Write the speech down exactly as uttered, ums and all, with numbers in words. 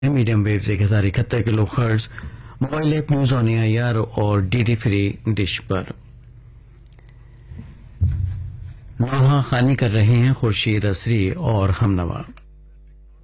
Medium wave से एक हजार इकहत्तर kilo hertz, mobile app news on AIR और डीडी फ्री डिश पर। नौहा खानी कर रहे हैं खुर्शीद असरी और हमनवा।